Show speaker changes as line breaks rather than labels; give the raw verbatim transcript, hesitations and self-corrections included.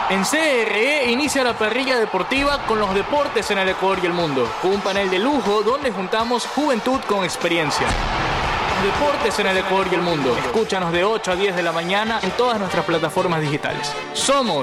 En C R E inicia la parrilla deportiva con los deportes en el Ecuador y el mundo, con un panel de lujo donde juntamos juventud con experiencia. Los deportes en el Ecuador y el mundo. Escúchanos de ocho a diez de la mañana en todas nuestras plataformas digitales. Somos